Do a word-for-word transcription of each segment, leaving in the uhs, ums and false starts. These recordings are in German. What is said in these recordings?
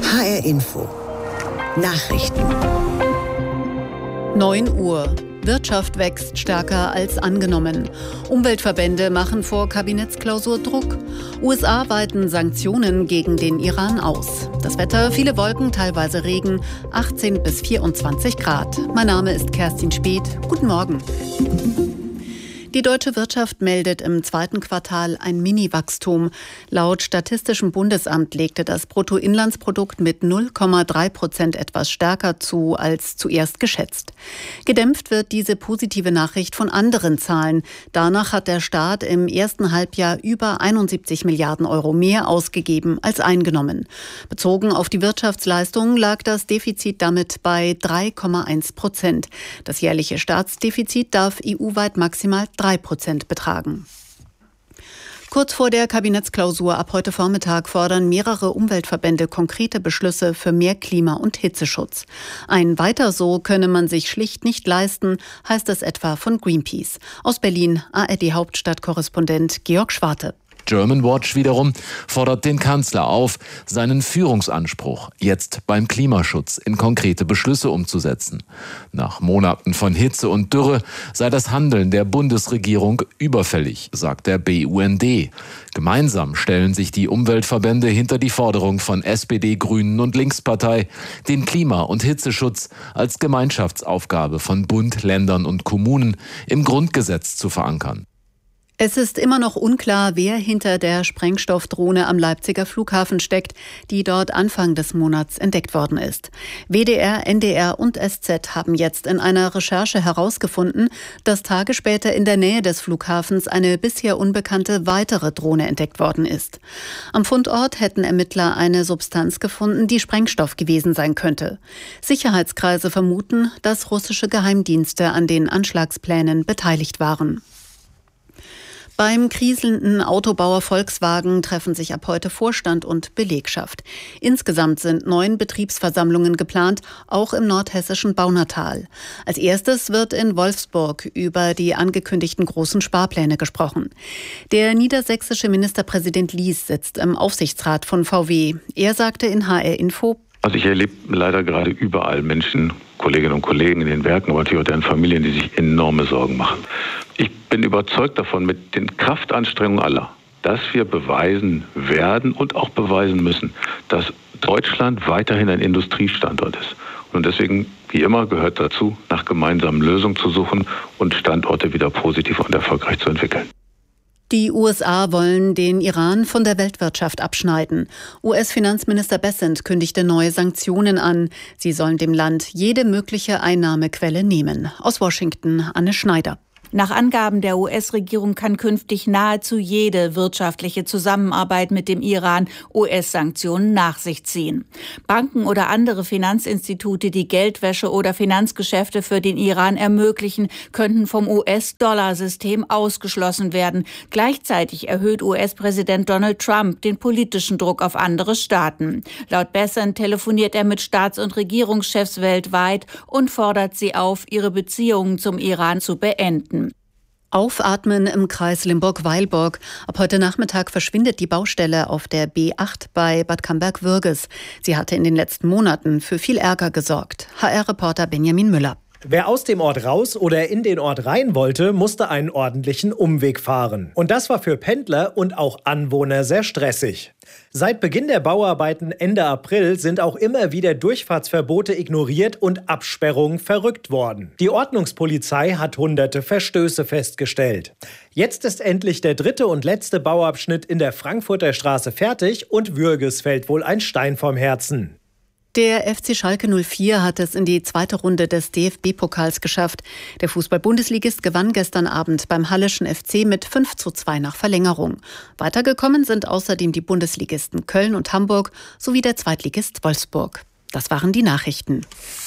H R Info. Nachrichten. neun Uhr. Wirtschaft wächst stärker als angenommen. Umweltverbände machen vor Kabinettsklausur Druck. U S A weiten Sanktionen gegen den Iran aus. Das Wetter, viele Wolken, teilweise Regen, achtzehn bis vierundzwanzig Grad. Mein Name ist Kerstin Speth. Guten Morgen. Die deutsche Wirtschaft meldet im zweiten Quartal ein Mini-Wachstum. Laut Statistischem Bundesamt legte das Bruttoinlandsprodukt mit null Komma drei Prozent etwas stärker zu als zuerst geschätzt. Gedämpft wird diese positive Nachricht von anderen Zahlen. Danach hat der Staat im ersten Halbjahr über einundsiebzig Milliarden Euro mehr ausgegeben als eingenommen. Bezogen auf die Wirtschaftsleistung lag das Defizit damit bei drei Komma eins Prozent. Das jährliche Staatsdefizit darf E U-weit maximal drei Prozent betragen. Kurz vor der Kabinettsklausur ab heute Vormittag fordern mehrere Umweltverbände konkrete Beschlüsse für mehr Klima- und Hitzeschutz. Ein Weiter so könne man sich schlicht nicht leisten, heißt es etwa von Greenpeace. Aus Berlin A R D-Hauptstadtkorrespondent Georg Schwarte. Germanwatch wiederum fordert den Kanzler auf, seinen Führungsanspruch jetzt beim Klimaschutz in konkrete Beschlüsse umzusetzen. Nach Monaten von Hitze und Dürre sei das Handeln der Bundesregierung überfällig, sagt der B U N D. Gemeinsam stellen sich die Umweltverbände hinter die Forderung von S P D, Grünen und Linkspartei, den Klima- und Hitzeschutz als Gemeinschaftsaufgabe von Bund, Ländern und Kommunen im Grundgesetz zu verankern. Es ist immer noch unklar, wer hinter der Sprengstoffdrohne am Leipziger Flughafen steckt, die dort Anfang des Monats entdeckt worden ist. W D R, N D R und S Z haben jetzt in einer Recherche herausgefunden, dass Tage später in der Nähe des Flughafens eine bisher unbekannte weitere Drohne entdeckt worden ist. Am Fundort hätten Ermittler eine Substanz gefunden, die Sprengstoff gewesen sein könnte. Sicherheitskreise vermuten, dass russische Geheimdienste an den Anschlagsplänen beteiligt waren. Beim kriselnden Autobauer Volkswagen treffen sich ab heute Vorstand und Belegschaft. Insgesamt sind neun Betriebsversammlungen geplant, auch im nordhessischen Baunatal. Als erstes wird in Wolfsburg über die angekündigten großen Sparpläne gesprochen. Der niedersächsische Ministerpräsident Lies sitzt im Aufsichtsrat von V W. Er sagte in H R Info: Also ich erlebe leider gerade überall Menschen, Kolleginnen und Kollegen in den Werken, aber natürlich auch deren Familien, die sich enorme Sorgen machen. Ich bin überzeugt davon, mit den Kraftanstrengungen aller, dass wir beweisen werden und auch beweisen müssen, dass Deutschland weiterhin ein Industriestandort ist. Und deswegen, wie immer, gehört dazu, nach gemeinsamen Lösungen zu suchen und Standorte wieder positiv und erfolgreich zu entwickeln. Die U S A wollen den Iran von der Weltwirtschaft abschneiden. U S-Finanzminister Bessent kündigte neue Sanktionen an. Sie sollen dem Land jede mögliche Einnahmequelle nehmen. Aus Washington, Anne Schneider. Nach Angaben der U S-Regierung kann künftig nahezu jede wirtschaftliche Zusammenarbeit mit dem Iran U S-Sanktionen nach sich ziehen. Banken oder andere Finanzinstitute, die Geldwäsche oder Finanzgeschäfte für den Iran ermöglichen, könnten vom U S-Dollar-System ausgeschlossen werden. Gleichzeitig erhöht U S-Präsident Donald Trump den politischen Druck auf andere Staaten. Laut Bessent telefoniert er mit Staats- und Regierungschefs weltweit und fordert sie auf, ihre Beziehungen zum Iran zu beenden. Aufatmen im Kreis Limburg-Weilburg. Ab heute Nachmittag verschwindet die Baustelle auf der B acht bei Bad Camberg-Würges. Sie hatte in den letzten Monaten für viel Ärger gesorgt. H R-Reporter Benjamin Müller. Wer aus dem Ort raus oder in den Ort rein wollte, musste einen ordentlichen Umweg fahren. Und das war für Pendler und auch Anwohner sehr stressig. Seit Beginn der Bauarbeiten Ende April sind auch immer wieder Durchfahrtsverbote ignoriert und Absperrungen verrückt worden. Die Ordnungspolizei hat hunderte Verstöße festgestellt. Jetzt ist endlich der dritte und letzte Bauabschnitt in der Frankfurter Straße fertig und Würges fällt wohl ein Stein vom Herzen. Der F C Schalke null vier hat es in die zweite Runde des D F B-Pokals geschafft. Der Fußball-Bundesligist gewann gestern Abend beim Halleschen F C mit fünf zu zwei nach Verlängerung. Weitergekommen sind außerdem die Bundesligisten Köln und Hamburg sowie der Zweitligist Wolfsburg. Das waren die Nachrichten.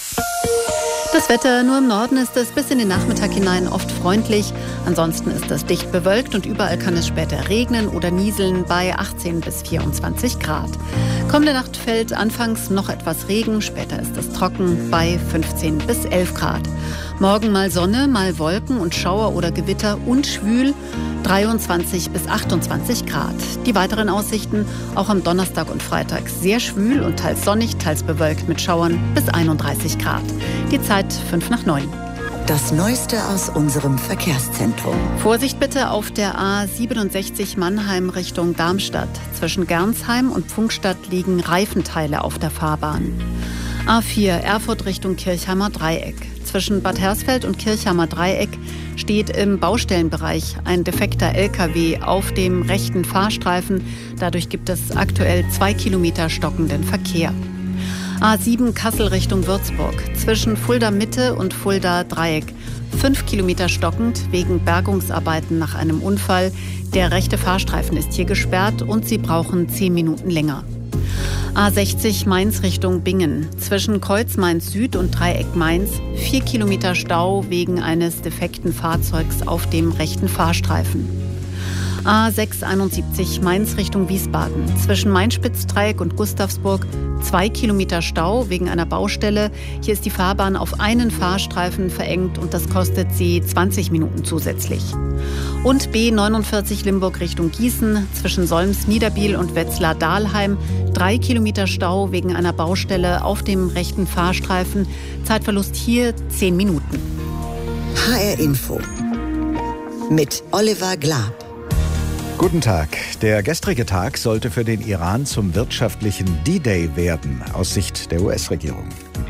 Das Wetter, nur im Norden ist es bis in den Nachmittag hinein oft freundlich. Ansonsten ist es dicht bewölkt und überall kann es später regnen oder nieseln bei achtzehn bis vierundzwanzig Grad. Kommende Nacht fällt anfangs noch etwas Regen, später ist es trocken bei fünfzehn bis elf Grad. Morgen mal Sonne, mal Wolken und Schauer oder Gewitter und schwül, dreiundzwanzig bis achtundzwanzig Grad. Die weiteren Aussichten auch am Donnerstag und Freitag sehr schwül und teils sonnig, teils bewölkt mit Schauern bis einunddreißig Grad. Die Zeit fünf nach neun. Das Neueste aus unserem Verkehrszentrum. Vorsicht bitte auf der A siebenundsechzig Mannheim Richtung Darmstadt. Zwischen Gernsheim und Pfungstadt liegen Reifenteile auf der Fahrbahn. A vier Erfurt Richtung Kirchheimer Dreieck. Zwischen Bad Hersfeld und Kirchheimer Dreieck steht im Baustellenbereich ein defekter L K W auf dem rechten Fahrstreifen. Dadurch gibt es aktuell zwei Kilometer stockenden Verkehr. A sieben Kassel Richtung Würzburg. Zwischen Fulda Mitte und Fulda Dreieck. Fünf Kilometer stockend wegen Bergungsarbeiten nach einem Unfall. Der rechte Fahrstreifen ist hier gesperrt und Sie brauchen zehn Minuten länger. A sechzig Mainz Richtung Bingen. Zwischen Kreuz Mainz Süd und Dreieck Mainz vier Kilometer Stau wegen eines defekten Fahrzeugs auf dem rechten Fahrstreifen. A sechs einundsiebzig Mainz Richtung Wiesbaden. Zwischen Mainspitz-Dreieck und Gustavsburg zwei Kilometer Stau wegen einer Baustelle. Hier ist die Fahrbahn auf einen Fahrstreifen verengt und das kostet Sie zwanzig Minuten zusätzlich. Und B neunundvierzig Limburg Richtung Gießen. Zwischen Solms-Niederbiel und Wetzlar-Dahlheim drei Kilometer Stau wegen einer Baustelle auf dem rechten Fahrstreifen. Zeitverlust hier zehn Minuten. H R Info mit Oliver Glab. Guten Tag. Der gestrige Tag sollte für den Iran zum wirtschaftlichen D-Day werden, aus Sicht der U S-Regierung.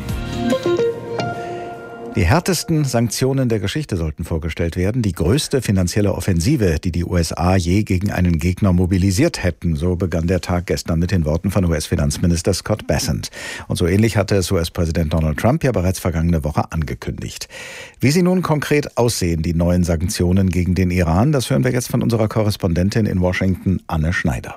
Die härtesten Sanktionen der Geschichte sollten vorgestellt werden. Die größte finanzielle Offensive, die die U S A je gegen einen Gegner mobilisiert hätten. So begann der Tag gestern mit den Worten von U S-Finanzminister Scott Bessent. Und so ähnlich hatte es U S-Präsident Donald Trump ja bereits vergangene Woche angekündigt. Wie sie nun konkret aussehen, die neuen Sanktionen gegen den Iran, das hören wir jetzt von unserer Korrespondentin in Washington, Anne Schneider.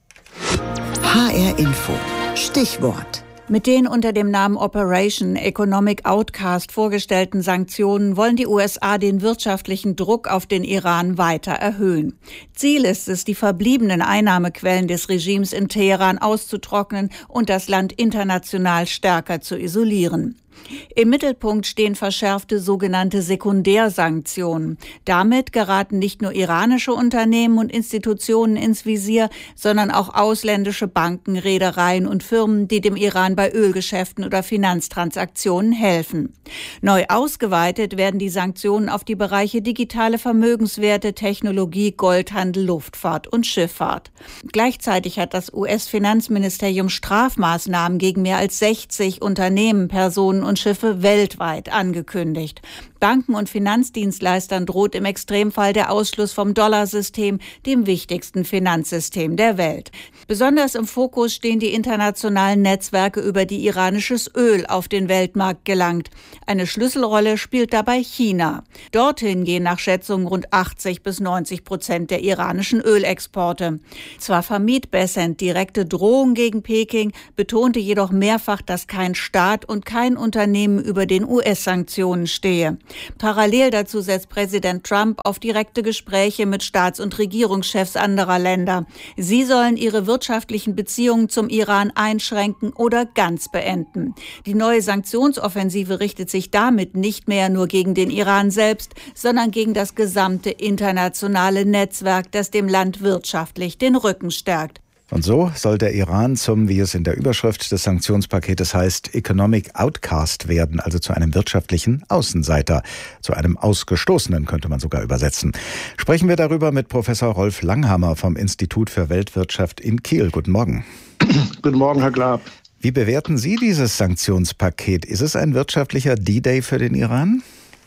H R Info. Stichwort. Mit den unter dem Namen Operation Economic Outcast vorgestellten Sanktionen wollen die U S A den wirtschaftlichen Druck auf den Iran weiter erhöhen. Ziel ist es, die verbliebenen Einnahmequellen des Regimes in Teheran auszutrocknen und das Land international stärker zu isolieren. Im Mittelpunkt stehen verschärfte sogenannte Sekundärsanktionen. Damit geraten nicht nur iranische Unternehmen und Institutionen ins Visier, sondern auch ausländische Banken, Reedereien und Firmen, die dem Iran bei Ölgeschäften oder Finanztransaktionen helfen. Neu ausgeweitet werden die Sanktionen auf die Bereiche digitale Vermögenswerte, Technologie, Goldhandel, Luftfahrt und Schifffahrt. Gleichzeitig hat das U S-Finanzministerium Strafmaßnahmen gegen mehr als sechzig Unternehmen, Personen und Schiffe weltweit angekündigt. Banken und Finanzdienstleistern droht im Extremfall der Ausschluss vom Dollarsystem, dem wichtigsten Finanzsystem der Welt. Besonders im Fokus stehen die internationalen Netzwerke, über die iranisches Öl auf den Weltmarkt gelangt. Eine Schlüsselrolle spielt dabei China. Dorthin gehen nach Schätzungen rund achtzig bis neunzig Prozent der iranischen Ölexporte. Zwar vermied Bessent direkte Drohungen gegen Peking, betonte jedoch mehrfach, dass kein Staat und kein Unternehmen über den U S-Sanktionen stehe. Parallel dazu setzt Präsident Trump auf direkte Gespräche mit Staats- und Regierungschefs anderer Länder. Sie sollen ihre wirtschaftlichen Beziehungen zum Iran einschränken oder ganz beenden. Die neue Sanktionsoffensive richtet sich damit nicht mehr nur gegen den Iran selbst, sondern gegen das gesamte internationale Netzwerk, das dem Land wirtschaftlich den Rücken stärkt. Und so soll der Iran zum, wie es in der Überschrift des Sanktionspaketes heißt, Economic Outcast werden, also zu einem wirtschaftlichen Außenseiter, zu einem Ausgestoßenen könnte man sogar übersetzen. Sprechen wir darüber mit Professor Rolf Langhammer vom Institut für Weltwirtschaft in Kiel. Guten Morgen. Guten Morgen, Herr Glab. Wie bewerten Sie dieses Sanktionspaket? Ist es ein wirtschaftlicher D-Day für den Iran?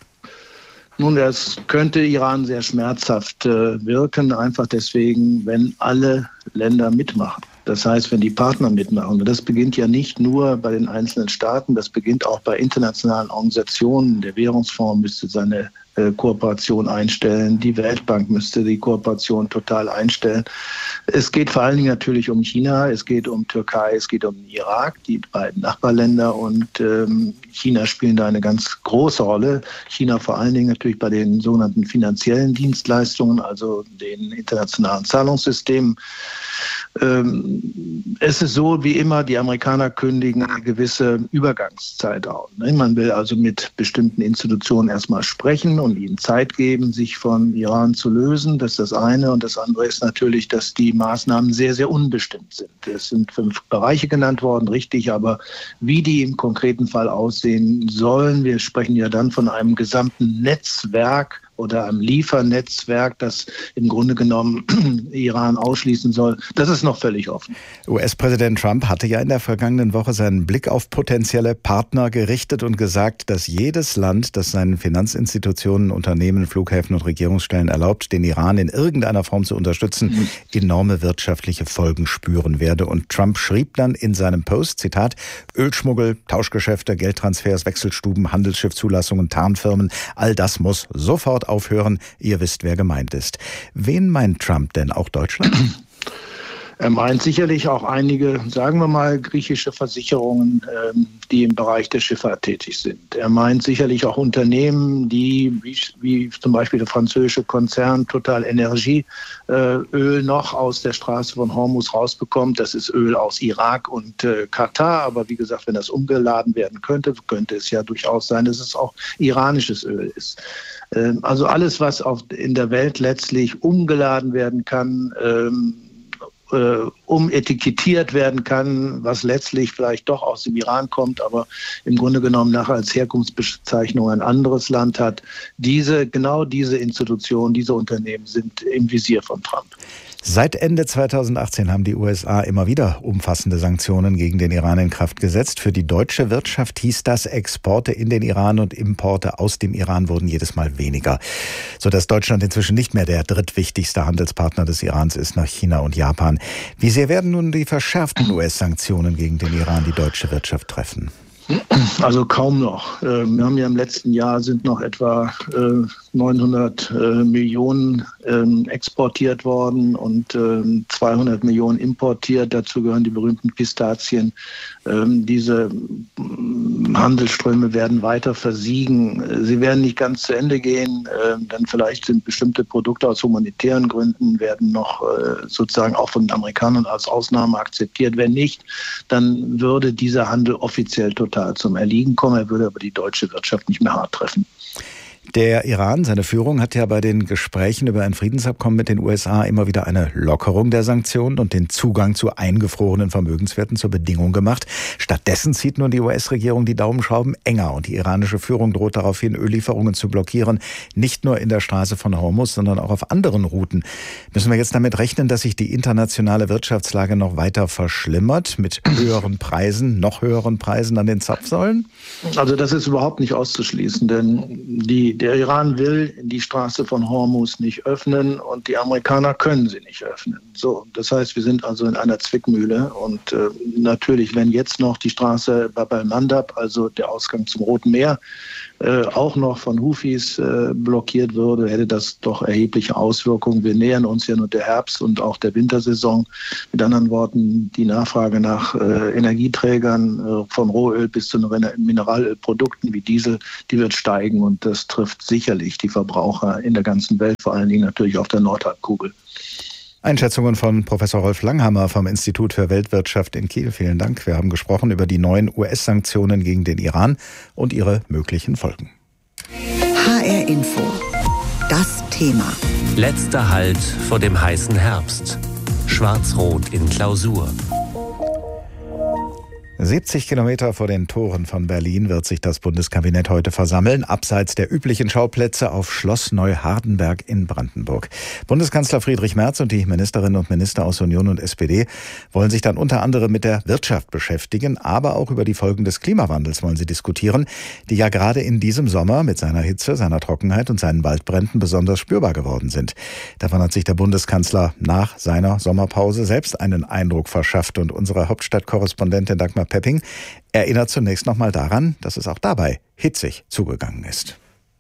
Nun, es könnte Iran sehr schmerzhaft äh, wirken, einfach deswegen, wenn alle Länder mitmachen. Das heißt, wenn die Partner mitmachen. Und das beginnt ja nicht nur bei den einzelnen Staaten, das beginnt auch bei internationalen Organisationen. Der Währungsfonds müsste seine äh, Kooperation einstellen, die Weltbank müsste die Kooperation total einstellen. Es geht vor allen Dingen natürlich um China, es geht um Türkei, es geht um den Irak, die beiden Nachbarländer, und ähm, China spielen da eine ganz große Rolle. China vor allen Dingen natürlich bei den sogenannten finanziellen Dienstleistungen, also den internationalen Zahlungssystemen. Es ist so, wie immer, die Amerikaner kündigen eine gewisse Übergangszeit auf. Man will also mit bestimmten Institutionen erstmal sprechen und ihnen Zeit geben, sich von Iran zu lösen. Das ist das eine. Und das andere ist natürlich, dass die Maßnahmen sehr, sehr unbestimmt sind. Es sind fünf Bereiche genannt worden, richtig, aber wie die im konkreten Fall aussehen sollen, wir sprechen ja dann von einem gesamten Netzwerk oder einem Liefernetzwerk, das im Grunde genommen Iran ausschließen soll, das ist noch völlig offen. U S-Präsident Trump hatte ja in der vergangenen Woche seinen Blick auf potenzielle Partner gerichtet und gesagt, dass jedes Land, das seinen Finanzinstitutionen, Unternehmen, Flughäfen und Regierungsstellen erlaubt, den Iran in irgendeiner Form zu unterstützen, enorme wirtschaftliche Folgen spüren werde. Und Trump schrieb dann in seinem Post, Zitat, Ölschmuggel, Tauschgeschäfte, Geldtransfers, Wechselstuben, Handelsschiffzulassungen, Tarnfirmen, all das muss sofort aufhören. Ihr wisst, wer gemeint ist. Wen meint Trump denn? Auch Deutschland? Er meint sicherlich auch einige, sagen wir mal, griechische Versicherungen, ähm, die im Bereich der Schifffahrt tätig sind. Er meint sicherlich auch Unternehmen, die, wie, wie zum Beispiel der französische Konzern Total Energie, äh, Öl noch aus der Straße von Hormuz rausbekommt. Das ist Öl aus Irak und äh, Katar. Aber wie gesagt, wenn das umgeladen werden könnte, könnte es ja durchaus sein, dass es auch iranisches Öl ist. Ähm, also alles, was auf, in der Welt letztlich umgeladen werden kann, ähm, Uh, umetikettiert werden kann, was letztlich vielleicht doch aus dem Iran kommt, aber im Grunde genommen nachher als Herkunftsbezeichnung ein anderes Land hat. Diese, genau diese Institutionen, diese Unternehmen sind im Visier von Trump. Seit Ende zweitausendachtzehn haben die U S A immer wieder umfassende Sanktionen gegen den Iran in Kraft gesetzt. Für die deutsche Wirtschaft hieß das, Exporte in den Iran und Importe aus dem Iran wurden jedes Mal weniger, sodass Deutschland inzwischen nicht mehr der drittwichtigste Handelspartner des Irans ist nach China und Japan. Wie sehr werden nun die verschärften U S-Sanktionen gegen den Iran die deutsche Wirtschaft treffen? Also kaum noch. Wir haben ja im letzten Jahr sind noch etwa neunhundert Millionen exportiert worden und zweihundert Millionen importiert. Dazu gehören die berühmten Pistazien. Diese Handelsströme werden weiter versiegen. Sie werden nicht ganz zu Ende gehen, denn vielleicht sind bestimmte Produkte aus humanitären Gründen werden noch sozusagen auch von den Amerikanern als Ausnahme akzeptiert. Wenn nicht, dann würde dieser Handel offiziell total zum Erliegen kommen. Er würde aber die deutsche Wirtschaft nicht mehr hart treffen. Der Iran, seine Führung, hat ja bei den Gesprächen über ein Friedensabkommen mit den U S A immer wieder eine Lockerung der Sanktionen und den Zugang zu eingefrorenen Vermögenswerten zur Bedingung gemacht. Stattdessen zieht nun die U S-Regierung die Daumenschrauben enger und die iranische Führung droht daraufhin, Öllieferungen zu blockieren. Nicht nur in der Straße von Hormuz, sondern auch auf anderen Routen. Müssen wir jetzt damit rechnen, dass sich die internationale Wirtschaftslage noch weiter verschlimmert mit höheren Preisen, noch höheren Preisen an den Zapfsäulen? Also das ist überhaupt nicht auszuschließen, denn die Der Iran will die Straße von Hormuz nicht öffnen und die Amerikaner können sie nicht öffnen. So, das heißt, wir sind also in einer Zwickmühle und äh, natürlich, wenn jetzt noch die Straße Bab el-Mandab, also der Ausgang zum Roten Meer, äh, auch noch von Houthis äh, blockiert würde, hätte das doch erhebliche Auswirkungen. Wir nähern uns ja nur der Herbst- und auch der Wintersaison. Mit anderen Worten, die Nachfrage nach äh, Energieträgern äh, von Rohöl bis zu Mineralölprodukten wie Diesel, die wird steigen und das trifft sicherlich die Verbraucher in der ganzen Welt, vor allen Dingen natürlich auf der Nordhalbkugel. Einschätzungen von Professor Rolf Langhammer vom Institut für Weltwirtschaft in Kiel. Vielen Dank. Wir haben gesprochen über die neuen U S-Sanktionen gegen den Iran und ihre möglichen Folgen. H R Info. Das Thema. Letzter Halt vor dem heißen Herbst. Schwarz-Rot in Klausur. siebzig Kilometer vor den Toren von Berlin wird sich das Bundeskabinett heute versammeln, abseits der üblichen Schauplätze auf Schloss Neuhardenberg in Brandenburg. Bundeskanzler Friedrich Merz und die Ministerinnen und Minister aus Union und S P D wollen sich dann unter anderem mit der Wirtschaft beschäftigen, aber auch über die Folgen des Klimawandels wollen sie diskutieren, die ja gerade in diesem Sommer mit seiner Hitze, seiner Trockenheit und seinen Waldbränden besonders spürbar geworden sind. Davon hat sich der Bundeskanzler nach seiner Sommerpause selbst einen Eindruck verschafft und unsere Hauptstadtkorrespondentin Dagmar Pepping erinnert zunächst noch mal daran, dass es auch dabei hitzig zugegangen ist.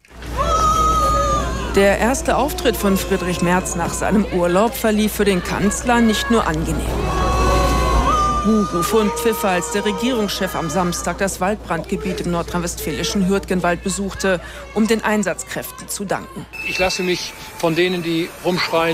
Der erste Auftritt von Friedrich Merz nach seinem Urlaub verlief für den Kanzler nicht nur angenehm. Buhrufe und Pfiffe, als der Regierungschef am Samstag das Waldbrandgebiet im nordrhein-westfälischen Hürtgenwald besuchte, um den Einsatzkräften zu danken. Ich lasse mich von denen, die rumschreien,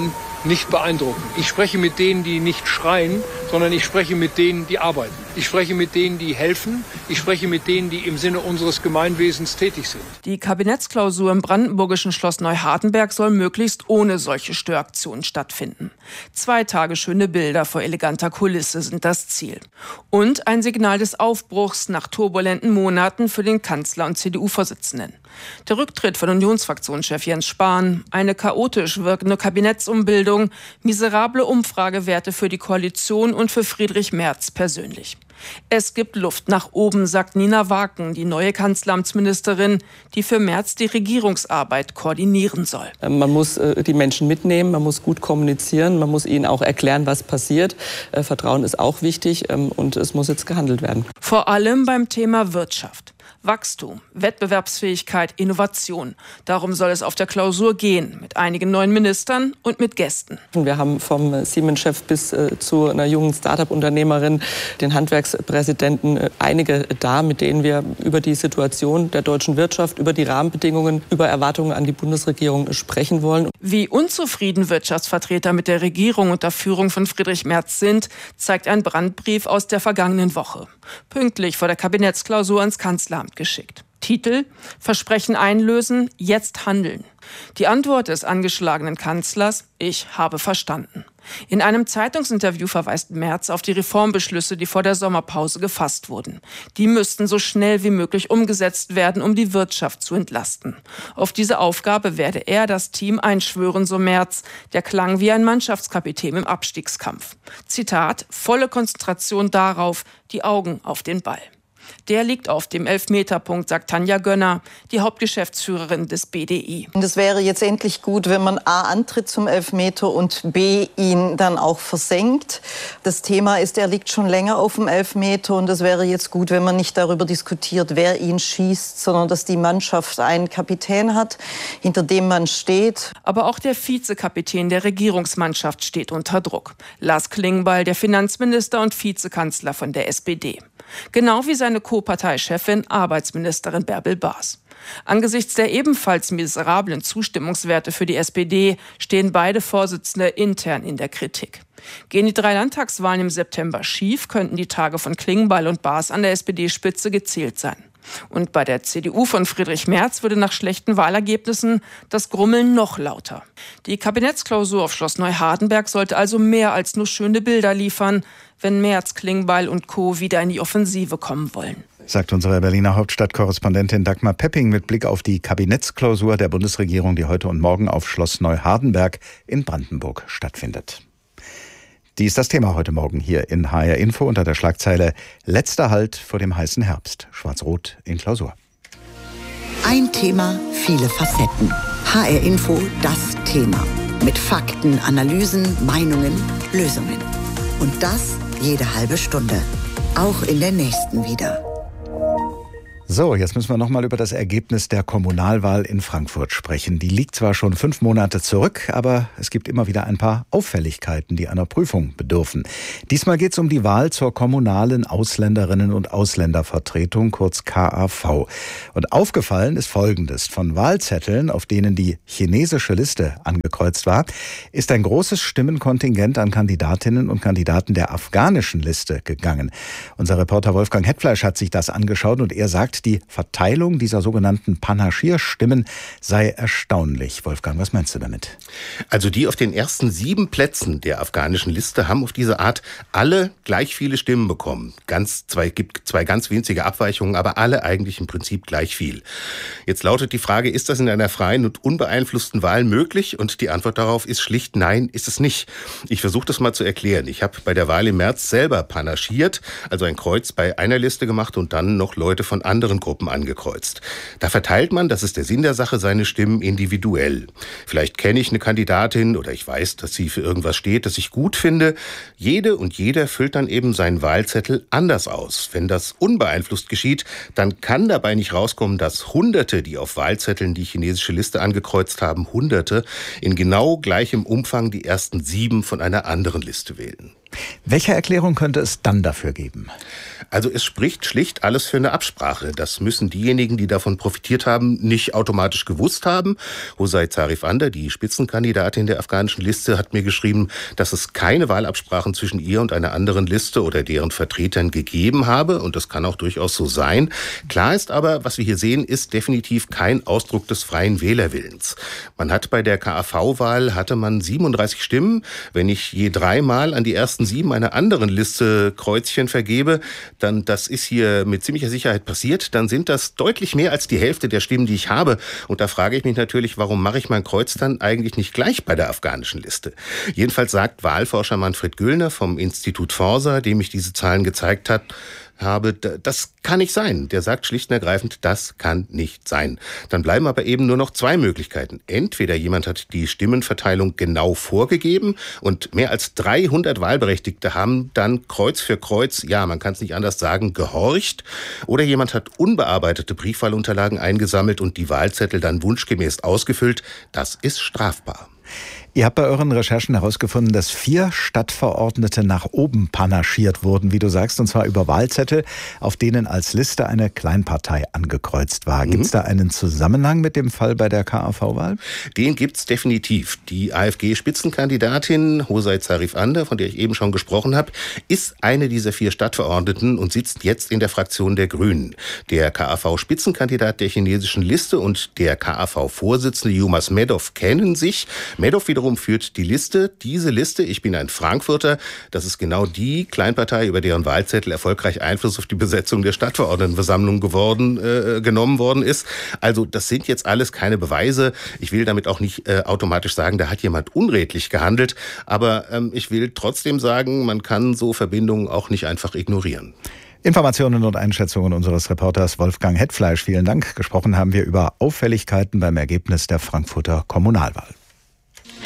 nicht beeindrucken. Ich spreche mit denen, die nicht schreien, sondern ich spreche mit denen, die arbeiten. Ich spreche mit denen, die helfen. Ich spreche mit denen, die im Sinne unseres Gemeinwesens tätig sind. Die Kabinettsklausur im brandenburgischen Schloss Neuhardenberg soll möglichst ohne solche Störaktionen stattfinden. Zwei Tage schöne Bilder vor eleganter Kulisse sind das Ziel. Und ein Signal des Aufbruchs nach turbulenten Monaten für den Kanzler und C D U-Vorsitzenden. Der Rücktritt von Unionsfraktionschef Jens Spahn, eine chaotisch wirkende Kabinettsumbildung, miserable Umfragewerte für die Koalition und für Friedrich Merz persönlich. Es gibt Luft nach oben, sagt Nina Waken, die neue Kanzleramtsministerin, die für Merz die Regierungsarbeit koordinieren soll. Man muss äh, die Menschen mitnehmen, man muss gut kommunizieren, man muss ihnen auch erklären, was passiert. Äh, Vertrauen ist auch wichtig ähm, und es muss jetzt gehandelt werden. Vor allem beim Thema Wirtschaft. Wachstum, Wettbewerbsfähigkeit, Innovation. Darum soll es auf der Klausur gehen, mit einigen neuen Ministern und mit Gästen. Wir haben vom Siemens-Chef bis äh, zu einer jungen Start-up-Unternehmerin, den Handwerkspräsidenten, äh, einige da, mit denen wir über die Situation der deutschen Wirtschaft, über die Rahmenbedingungen, über Erwartungen an die Bundesregierung sprechen wollen. Wie unzufrieden Wirtschaftsvertreter mit der Regierung unter Führung von Friedrich Merz sind, zeigt ein Brandbrief aus der vergangenen Woche. Pünktlich vor der Kabinettsklausur ans Kanzleramt geschickt. Titel: Versprechen einlösen, jetzt handeln. Die Antwort des angeschlagenen Kanzlers: Ich habe verstanden. In einem Zeitungsinterview verweist Merz auf die Reformbeschlüsse, die vor der Sommerpause gefasst wurden. Die müssten so schnell wie möglich umgesetzt werden, um die Wirtschaft zu entlasten. Auf diese Aufgabe werde er das Team einschwören, so Merz. Der klang wie ein Mannschaftskapitän im Abstiegskampf. Zitat: Volle Konzentration darauf, die Augen auf den Ball. Der liegt auf dem Elfmeterpunkt, sagt Tanja Gönner, die Hauptgeschäftsführerin des B D I. Und es wäre jetzt endlich gut, wenn man A antritt zum Elfmeter und B ihn dann auch versenkt. Das Thema ist, er liegt schon länger auf dem Elfmeter und es wäre jetzt gut, wenn man nicht darüber diskutiert, wer ihn schießt, sondern dass die Mannschaft einen Kapitän hat, hinter dem man steht. Aber auch der Vizekapitän der Regierungsmannschaft steht unter Druck. Lars Klingbeil, der Finanzminister und Vizekanzler von der S P D. Genau wie seine Co-Parteichefin, Arbeitsministerin Bärbel Baas. Angesichts der ebenfalls miserablen Zustimmungswerte für die S P D stehen beide Vorsitzende intern in der Kritik. Gehen die drei Landtagswahlen im September schief, könnten die Tage von Klingbeil und Baas an der S P D-Spitze gezählt sein. Und bei der C D U von Friedrich Merz würde nach schlechten Wahlergebnissen das Grummeln noch lauter. Die Kabinettsklausur auf Schloss Neuhardenberg sollte also mehr als nur schöne Bilder liefern, wenn Merz, Klingbeil und Co. wieder in die Offensive kommen wollen. Sagt unsere Berliner Hauptstadtkorrespondentin Dagmar Pepping mit Blick auf die Kabinettsklausur der Bundesregierung, die heute und morgen auf Schloss Neuhardenberg in Brandenburg stattfindet. Die ist das Thema heute Morgen hier in H R Info unter der Schlagzeile Letzter Halt vor dem heißen Herbst. Schwarz-Rot in Klausur. Ein Thema, viele Facetten. H R Info, das Thema. Mit Fakten, Analysen, Meinungen, Lösungen. Und das jede halbe Stunde. Auch in der nächsten wieder. So, jetzt müssen wir noch mal über das Ergebnis der Kommunalwahl in Frankfurt sprechen. Die liegt zwar schon fünf Monate zurück, aber es gibt immer wieder ein paar Auffälligkeiten, die einer Prüfung bedürfen. Diesmal geht es um die Wahl zur kommunalen Ausländerinnen- und Ausländervertretung, kurz K A V. Und aufgefallen ist Folgendes. Von Wahlzetteln, auf denen die chinesische Liste angekreuzt war, ist ein großes Stimmenkontingent an Kandidatinnen und Kandidaten der afghanischen Liste gegangen. Unser Reporter Wolfgang Hetfleisch hat sich das angeschaut und er sagt, die Verteilung dieser sogenannten Panaschirstimmen sei erstaunlich. Wolfgang, was meinst du damit? Also die auf den ersten sieben Plätzen der afghanischen Liste haben auf diese Art alle gleich viele Stimmen bekommen. Ganz zwei, gibt zwei ganz winzige Abweichungen, aber alle eigentlich im Prinzip gleich viel. Jetzt lautet die Frage, ist das in einer freien und unbeeinflussten Wahl möglich? Und die Antwort darauf ist schlicht nein, ist es nicht. Ich versuche das mal zu erklären. Ich habe bei der Wahl im März selber panaschiert, also ein Kreuz bei einer Liste gemacht und dann noch Leute von anderen Gruppen angekreuzt. Da verteilt man, das ist der Sinn der Sache, seine Stimmen individuell. Vielleicht kenne ich eine Kandidatin oder ich weiß, dass sie für irgendwas steht, das ich gut finde. Jede und jeder füllt dann eben seinen Wahlzettel anders aus. Wenn das unbeeinflusst geschieht, dann kann dabei nicht rauskommen, dass Hunderte, die auf Wahlzetteln die chinesische Liste angekreuzt haben, Hunderte in genau gleichem Umfang die ersten sieben von einer anderen Liste wählen. Welche Erklärung könnte es dann dafür geben? Also es spricht schlicht alles für eine Absprache. Das müssen diejenigen, die davon profitiert haben, nicht automatisch gewusst haben. Hosay Zarif-Ander, die Spitzenkandidatin der afghanischen Liste, hat mir geschrieben, dass es keine Wahlabsprachen zwischen ihr und einer anderen Liste oder deren Vertretern gegeben habe. Und das kann auch durchaus so sein. Klar ist aber, was wir hier sehen, ist definitiv kein Ausdruck des freien Wählerwillens. Man hat bei der K A V-Wahl hatte man siebenunddreißig Stimmen. Wenn ich je dreimal an die ersten sieben einer anderen Liste Kreuzchen vergebe, dann, das ist hier mit ziemlicher Sicherheit passiert, dann sind das deutlich mehr als die Hälfte der Stimmen, die ich habe. Und da frage ich mich natürlich, warum mache ich mein Kreuz dann eigentlich nicht gleich bei der afghanischen Liste? Jedenfalls sagt Wahlforscher Manfred Güllner vom Institut Forsa, dem ich diese Zahlen gezeigt hat, habe, das kann nicht sein. Der sagt schlicht und ergreifend, das kann nicht sein. Dann bleiben aber eben nur noch zwei Möglichkeiten. Entweder jemand hat die Stimmenverteilung genau vorgegeben und mehr als dreihundert Wahlberechtigte haben dann Kreuz für Kreuz, ja, man kann es nicht anders sagen, gehorcht. Oder jemand hat unbearbeitete Briefwahlunterlagen eingesammelt und die Wahlzettel dann wunschgemäß ausgefüllt. Das ist strafbar. Ihr habt bei euren Recherchen herausgefunden, dass vier Stadtverordnete nach oben panaschiert wurden, wie du sagst, und zwar über Wahlzettel, auf denen als Liste eine Kleinpartei angekreuzt war. Mhm. Gibt es da einen Zusammenhang mit dem Fall bei der K A V-Wahl? Den gibt's definitiv. Die AfG-Spitzenkandidatin Hosay Zarif-Ander, von der ich eben schon gesprochen habe, ist eine dieser vier Stadtverordneten und sitzt jetzt in der Fraktion der Grünen. Der K A V-Spitzenkandidat der chinesischen Liste und der K A V-Vorsitzende Yilmaz Medov kennen sich. Medov wiederum führt die Liste. Diese Liste, ich bin ein Frankfurter, das ist genau die Kleinpartei, über deren Wahlzettel erfolgreich Einfluss auf die Besetzung der Stadtverordnetenversammlung geworden, äh, genommen worden ist. Also das sind jetzt alles keine Beweise. Ich will damit auch nicht äh, automatisch sagen, da hat jemand unredlich gehandelt. Aber ähm, ich will trotzdem sagen, man kann so Verbindungen auch nicht einfach ignorieren. Informationen und Einschätzungen unseres Reporters Wolfgang Hetfleisch. Vielen Dank. Gesprochen haben wir über Auffälligkeiten beim Ergebnis der Frankfurter Kommunalwahl.